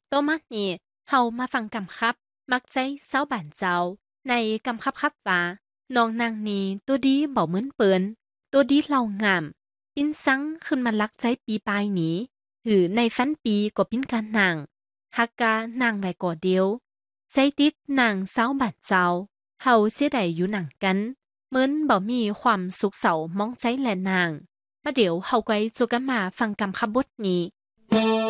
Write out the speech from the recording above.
ตัวมักนี่เฮามาฟังกำครับมักใจเศร้าบ้านเจ้าในกำครับว่าน้องนางนี้ตัวดีบ่เหมือนเปิ้นตัวดีเล่างามปิ้นซังขึ้นมาลักใจปีปลายนี้หรือในฟันปีก็ปิ้นการนางฮักกานางไว้ก่อเดียวใจติดนางเศร้าบ้านเจ้าเฮาเสียดายอยู่หนังกันเหมือนบ่มีความสุขเสามองใจแลนางมาเดี๋ยวเฮาไว้จูกันมาฟังกำครับบทนี้